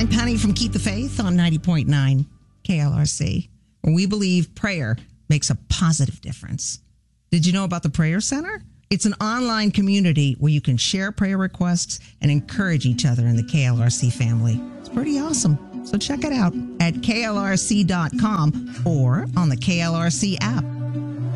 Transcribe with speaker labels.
Speaker 1: I'm Penny from Keep the Faith on 90.9 KLRC, where we believe prayer makes a positive difference. Did you know about the Prayer Center? It's an online community where you can share prayer requests and encourage each other in the KLRC family. It's pretty awesome. So check it out at klrc.com or on the KLRC app.